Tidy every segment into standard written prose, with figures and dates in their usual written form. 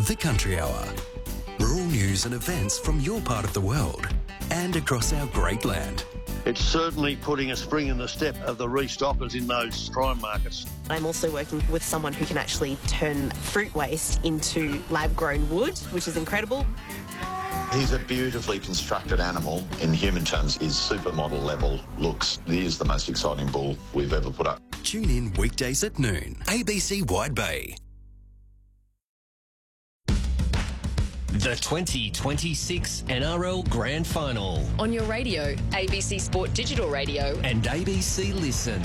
The Country Hour. Rural news and events from your part of the world and across our great land. It's certainly putting a spring in the step of the restockers in those prime markets. I'm also working with someone who can actually turn fruit waste into lab-grown wood, which is incredible. He's a beautifully constructed animal. In human terms, his supermodel level looks. He is the most exciting bull we've ever put up. Tune in weekdays at noon. ABC Wide Bay. The 2026 NRL Grand Final. On your radio, ABC Sport Digital Radio. And ABC Listen.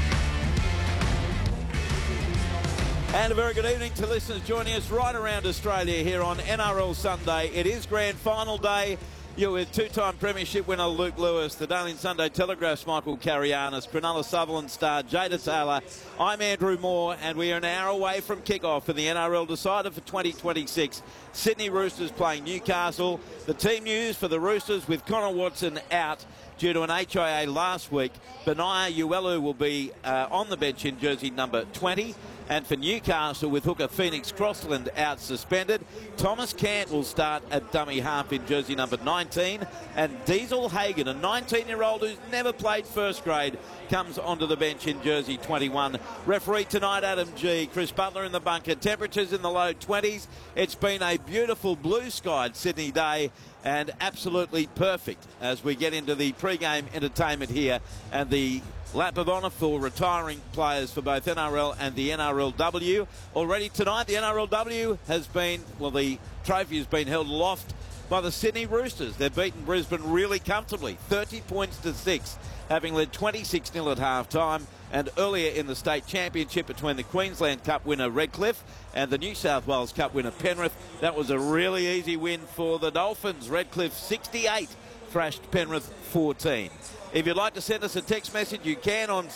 And a very good evening to listeners joining us right around Australia here on NRL Sunday. It is Grand Final day. You're with two-time premiership winner Luke Lewis, the Daily Sunday Telegraph's Michael Carianis, Cronulla Sutherland star Jada Taylor. I'm Andrew Moore, and we are an hour away from kick-off in the NRL decider for 2026. Sydney Roosters playing Newcastle. The team news for the Roosters with Connor Watson out due to an HIA last week. Benaya Uelu will be on the bench in jersey number 20. And for Newcastle, with hooker Phoenix Crossland out suspended, Thomas Cant will start at dummy half in jersey number 19. And Diesel Hagen, a 19-year-old who's never played first grade, comes onto the bench in jersey 21. Referee tonight, Adam G. Chris Butler in the bunker. Temperatures in the low 20s. It's been a beautiful blue-skied Sydney day and absolutely perfect as we get into the pre-game entertainment here and the lap of honour for retiring players for both NRL and the NRLW. Already tonight, the NRLW has been, well, the trophy has been held aloft by the Sydney Roosters. They've beaten Brisbane really comfortably, 30 points to 6, having led 26-0 at half-time. And earlier in the state championship between the Queensland Cup winner Redcliffe and the New South Wales Cup winner Penrith, that was a really easy win for the Dolphins. Redcliffe 68, thrashed Penrith 14. If you'd like to send us a text message, you can on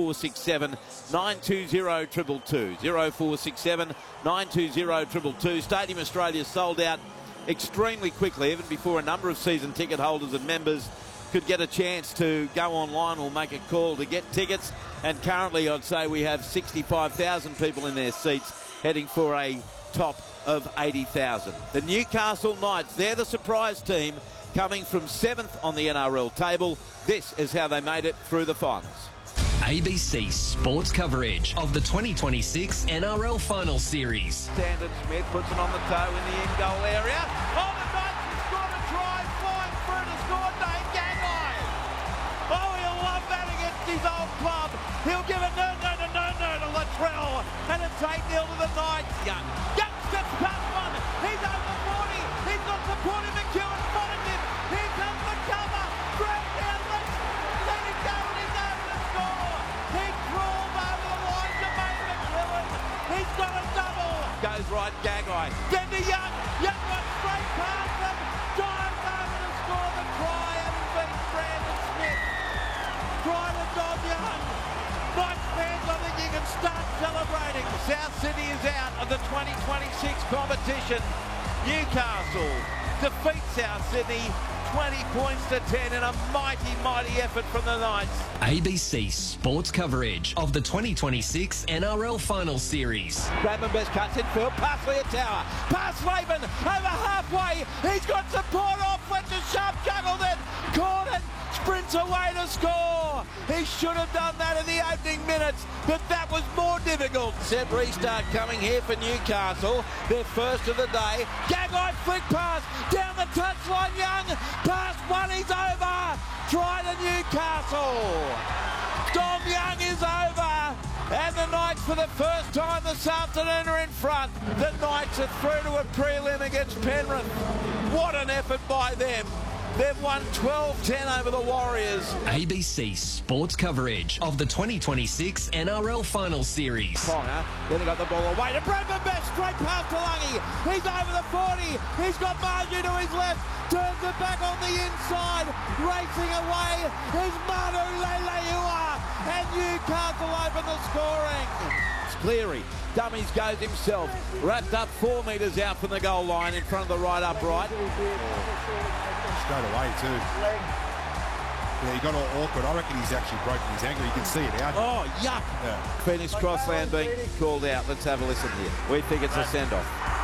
0467 920 222. 0467 920 222. Stadium Australia sold out extremely quickly, even before a number of season ticket holders and members could get a chance to go online or make a call to get tickets. And currently, I'd say we have 65,000 people in their seats, heading for a top of 80,000. The Newcastle Knights, they're the surprise team, coming from 7th on the NRL table. This is how they made it through the finals. ABC Sports coverage of the 2026 NRL Final Series. Sandon Smith puts it on the toe in the in-goal area. Oh, the Knights have scored a try, flying through to score, Dane Gagai. Oh, he'll love that against his old club. He'll give it no to Latrell. And it's 8-0 to the Knights. Young steps past one. He's over 40. He's got supporting McEwen. Find him. Here comes the cover. Grab down. Let him go. And he's over to score. He crawled over the line to make McEwen. He's got a double. Goes right, Gagai. Then to Young. Young got straight past him. Dives over to score the try. And beats Brandon Smith. Try to Dom Young. Knights fans, I think you can start celebrating. South Sydney is out of the 2026 competition. Newcastle defeats South Sydney 20 points to 10 in a mighty, mighty effort from the Knights. ABC Sports coverage of the 2026 NRL Final Series. Gravenberch cuts in field, past Leotower, past Laban, over halfway. He's got support off, Fletcher Sharp juggled it, caught it, sprints away to score. He should have done that in the opening minutes, but that was more difficult. Set restart coming here for Newcastle, their first of the day. Gagai flick pass, down the touchline, Young, past one, he's over. Try to Newcastle. Dom Young is over. And the Knights, for the first time this afternoon, are in front. The Knights are through to a prelim against Penrith. What an effort by them. They've won 12-10 over the Warriors. ABC Sports coverage of the 2026 NRL Final Series. Ponga, then they got the ball away to Gravenberch, straight past Talangi. He's over the 40. He's got Margie to his left. Turns it back on the inside. Racing away is Manu Leilua. And Newcastle open the scoring. It's Cleary. Dummies goes himself. Wrapped up 4 metres out from the goal line in front of the right upright. Straight away too. Yeah, he got all awkward. I reckon he's actually broken his ankle. You can see it out. Oh, yuck. Yeah. Phoenix Crossland being called out. Let's have a listen here. We think it's a send-off.